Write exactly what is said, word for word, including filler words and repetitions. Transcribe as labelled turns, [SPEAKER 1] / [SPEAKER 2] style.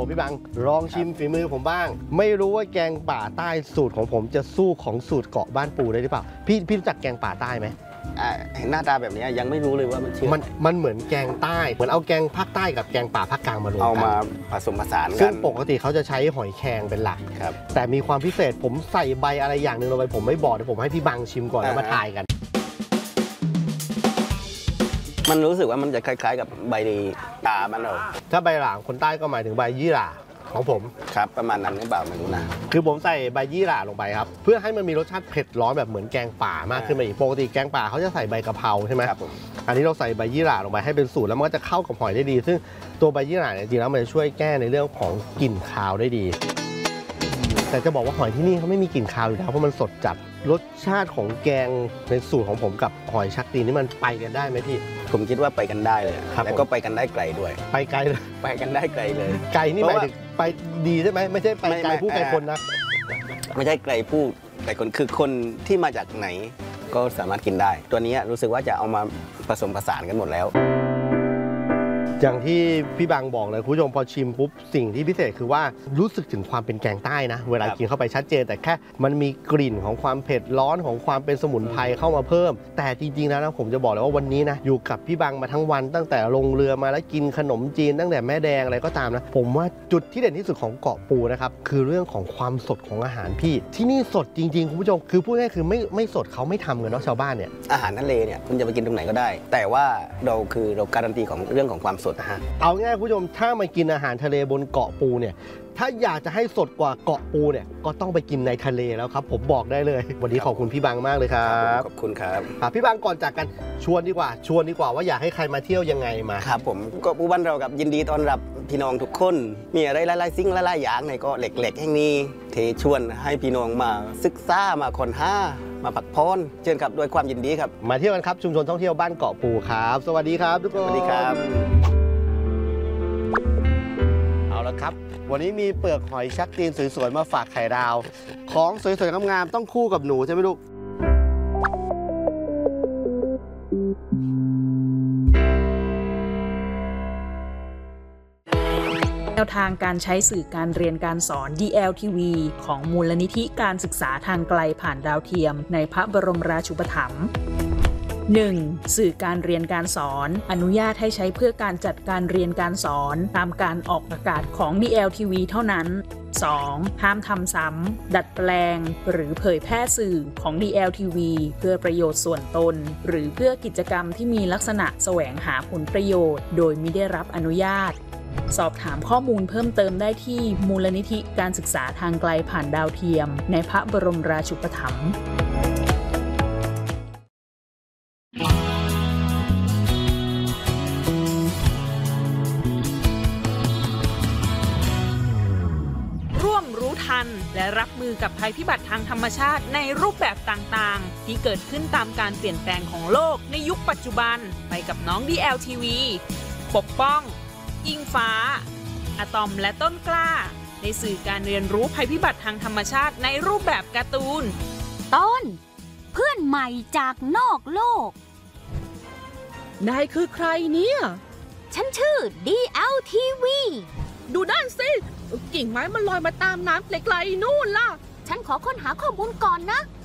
[SPEAKER 1] พี่บังลองชิมฝีมือผมบ้างไม่รู้ว่าแกงป่าใต้สูตรของผมจะสู้ของสูตรเกาะบ้านปูได้หรือเปล่าพี่พี่รู้จักแกงป่าใต้ไหม
[SPEAKER 2] เห็นหน้าตาแบบนี้ยังไม่รู้เลยว่ามันชื่อ
[SPEAKER 1] มันมันเหมือนแกงใต้เหมือนเอาแกงภาคใต้กับแกงป่าภาคกลางมารวมกัน
[SPEAKER 2] เอามาผสมผสานกัน
[SPEAKER 1] ซึ่งปกติเขาจะใช้หอยแครงเป็นหลัก
[SPEAKER 2] ครับ
[SPEAKER 1] แต่มีความพิเศษผมใส่ใบอะไรอย่างหนึ่งลงไปผมไม่บอกเดี๋ยวผมให้พี่บังชิมก่อนแล้วมาทายกัน
[SPEAKER 2] มันรู้สึกว่ามันจะคล้ายๆกับใบตามันเรา
[SPEAKER 1] ถ้าใบหลางคนใต้ก็หมายถึงใบยี่หร่าของผม
[SPEAKER 2] ครับประมาณนั้นหรือเปล่าไม่รู้นะ
[SPEAKER 1] คือผมใส่ใบยี่หร่าลงไปครับเพื่อให้มันมีรสชาติเผ็ดร้อนแบบเหมือนแกงป่ามากขึ้นมาอีกปกติแกงป่าเขาจะใส่ใบกะเพราใช่ไหม
[SPEAKER 2] ครับผม
[SPEAKER 1] อันนี้เราใส่ใบยี่หร่าลงไปให้เป็นสูตรแล้วมันก็จะเข้ากับหอยได้ดีซึ่งตัวใบยี่หร่าเนี่ยจริงแล้วมันจะช่วยแก้ในเรื่องของกลิ่นคาวได้ดีแต่จะบอกว่าหอยที่นี่เขาไม่มีกลิ่นคาวอยู่แล้วเพราะมันสดจัดรสชาติของแกงในสูตรของผมกับหอยชักตีนนี่มันไปกันได้ไหมพี่
[SPEAKER 2] ผมคิดว่าไปกันได้เลยแล้วก็ไปกันได้ไกลด้วย
[SPEAKER 1] ไปไกลเลย
[SPEAKER 2] ไปกันได้ไกลเลย
[SPEAKER 1] ไกลนี่หมายถึงไปดีใช่ไหมไม่ใช่ไปไกลผู้ไกลคนนะ
[SPEAKER 2] ไม่ใช่ไกลผู้ไกลคนคือคนที่มาจากไหนก็สามารถกินได้ตัวนี้รู้สึกว่าจะเอามาผสมผสานกันหมดแล้ว
[SPEAKER 1] อย่างที่พี่บางบอกเลยคุณผู้ชมพอชิมปุ๊บสิ่งที่พิเศษคือว่ารู้สึกถึงความเป็นแกงใต้นะเวลากินเข้าไปชัดเจนแต่แค่มันมีกลิ่นของความเผ็ดร้อนของความเป็นสมุนไพรเข้ามาเพิ่มแต่จริงๆแล้วนะผมจะบอกเลยว่าวันนี้นะอยู่กับพี่บางมาทั้งวันตั้งแต่ลงเรือมาแล้วกินขนมจีนตั้งแต่แม่แดงอะไรก็ตามนะผมว่าจุดที่เด่นที่สุดของเกาะปูนะครับคือเรื่องของความสดของอาหารพี่ที่นี่สดจริงๆคุณผู้ชมคือพูดง่ายคือไม่ไม่สดเขาไม่ทำกันเนาะชาวบ้านเนี่ย
[SPEAKER 2] อาหารทะเลเนี่ยคุณจะไปกินตรงไหนก็ได้แต่ว่าเราคือเราการันตีของเรื่องของความสด
[SPEAKER 1] เอาง่ายคุณผู้ชมถ้ามากินอาหารทะเลบนเกาะปูเนี่ยถ้าอยากจะให้สดกว่าเกาะปูเนี่ยก็ต้องไปกินในทะเลแล้วครับผมบอกได้เลยวันนี้ขอบคุณพี่บังมากเลยครับ
[SPEAKER 2] ขอบคุณครับ
[SPEAKER 1] พี่บังก่อนจากกันชวนดีกว่าชวนดีกว่าว่าอยากให้ใครมาเที่ยวยังไงมา
[SPEAKER 2] ครับผมเกาะปูบ้านเรากับยินดีต้อนรับพี่น้องทุกคนมีอะไรหลายๆสิ่งหลายๆอย่างในเกาะเหล็กๆแห่งนี้เทชวนให้พี่น้องมาศึกษามาค้นหามาพักผ่อนเชิญครับด้วยความยินดีครับ
[SPEAKER 1] มาเที่ยวกันครับชุมชนท่องเที่ยวบ้านเกาะปูครับสวัสดีครับทุกคน
[SPEAKER 2] สวัสดีครับ
[SPEAKER 1] เอาละครับวันนี้มีเปลือกหอยชักตีนสวยๆมาฝากไข่ดาวของสวยๆงามๆต้องคู่กับหนูใช่ไหมลูก
[SPEAKER 3] แนวทางการใช้สื่อการเรียนการสอน ดี แอล ที วี ของมูลนิธิการศึกษาทางไกลผ่านดาวเทียมในพระบรมราชูปถัมภ์ หนึ่ง. สื่อการเรียนการสอนอนุญาตให้ใช้เพื่อการจัดการเรียนการสอนตามการออกอากาศของ ดี แอล ที วี เท่านั้น สอง. ห้ามทำซ้ำดัดแปลงหรือเผยแพร่สื่อของ ดี แอล ที วี เพื่อประโยชน์ส่วนตนหรือเพื่อกิจกรรมที่มีลักษณะแสวงหาผลประโยชน์โดยมิได้รับอนุญาตสอบถามข้อมูลเพิ่มเติมได้ที่มูลนิธิการศึกษาทางไกลผ่านดาวเทียมในพระบรมราชูปถัมภ์ร่วมรู้ทันและรับมือกับภัยพิบัติทางธรรมชาติในรูปแบบต่างๆที่เกิดขึ้นตามการเปลี่ยนแปลงของโลกในยุคปัจจุบันไปกับน้อง ดี แอล ที วี ปกป้องอิงฟ้าอะตอมและต้นกล้าในสื่อการเรียนรู้ภัยพิบัติทางธรรมชาติในรูปแบบการ์ตูน
[SPEAKER 4] ต้นเพื่อนใหม่จากนอกโลก
[SPEAKER 5] นายคือใครเนี่ย
[SPEAKER 4] ฉันชื่อ ดี แอล ที วี
[SPEAKER 5] ดูด้านสิกิ่งไม้มันลอยมาตามน้ำไกลๆนู่นล่ะ
[SPEAKER 4] ฉันขอค้นหาข้อมูลก่อนนะ